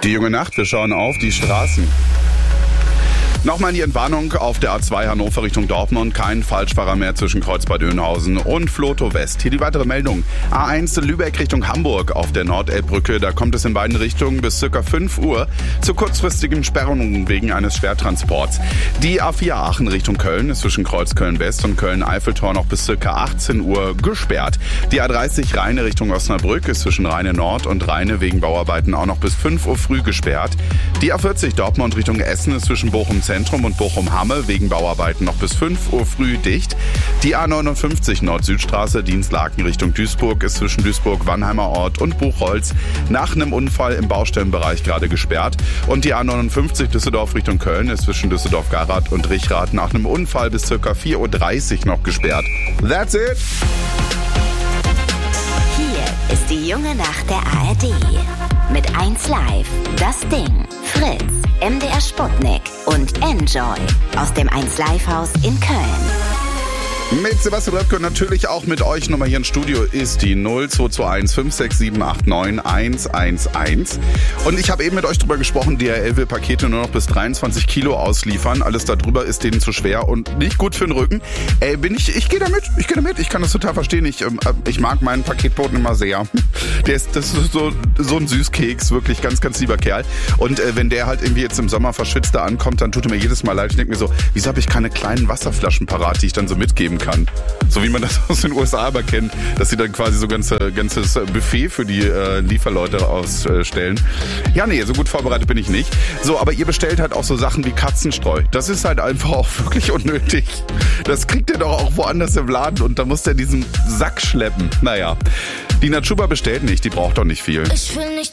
Die junge Nacht, wir schauen auf die Straßen. Nochmal die Entwarnung auf der A2 Hannover Richtung Dortmund. Kein Falschfahrer mehr zwischen Kreuzbad Oeynhausen und Vlotho West. Hier die weitere Meldung. A1 Lübeck Richtung Hamburg auf der Nordelbbrücke. Da kommt es in beiden Richtungen bis ca. 5 Uhr zu kurzfristigen Sperrungen wegen eines Schwertransports. Die A4 Aachen Richtung Köln ist zwischen Kreuz Köln West und Köln-Eiffeltor noch bis ca. 18 Uhr gesperrt. Die A30 Rheine Richtung Osnabrück ist zwischen Rheine Nord und Rheine wegen Bauarbeiten auch noch bis 5 Uhr früh gesperrt. Die A40 Dortmund Richtung Essen ist zwischen Bochum Zentrum und Bochum-Hamme wegen Bauarbeiten noch bis 5 Uhr früh dicht. Die A59 Nord-Süd-Straße Dienstlaken Richtung Duisburg ist zwischen Duisburg-Wannheimer Ort und Buchholz nach einem Unfall im Baustellenbereich gerade gesperrt. Und die A59 Düsseldorf Richtung Köln ist zwischen Düsseldorf-Garath und Richrath nach einem Unfall bis ca. 4.30 Uhr noch gesperrt. That's it! Hier ist die junge Nacht der ARD. Mit 1Live, Das Ding, Fritz, MDR Sputnik und Enjoy aus dem 1Live-Haus in Köln. Mit Sebastian Röpke und natürlich auch mit euch nochmal hier im Studio ist die 0221 56789 111. Und ich habe eben mit euch drüber gesprochen, DHL will Pakete nur noch bis 23 Kilo ausliefern. Alles darüber ist denen zu schwer und nicht gut für den Rücken. Ich gehe damit, ich kann das total verstehen. Ich mag meinen Paketboten immer sehr. Das ist so ein Süßkeks, wirklich ganz, ganz lieber Kerl. Und wenn der halt irgendwie jetzt im Sommer verschwitzt da ankommt, dann tut er mir jedes Mal leid. Ich denke mir so, wieso habe ich keine kleinen Wasserflaschen parat, die ich dann so mitgeben kann? So wie man das aus den USA aber kennt, dass sie dann quasi so ganzes Buffet für die Lieferleute ausstellen. Ja, nee, so gut vorbereitet bin ich nicht. So, aber ihr bestellt halt auch so Sachen wie Katzenstreu. Das ist halt einfach auch wirklich unnötig. Das kriegt ihr doch auch woanders im Laden und da muss der diesen Sack schleppen. Naja, die Natschuba bestellt nicht, die braucht doch nicht viel. Ich will nicht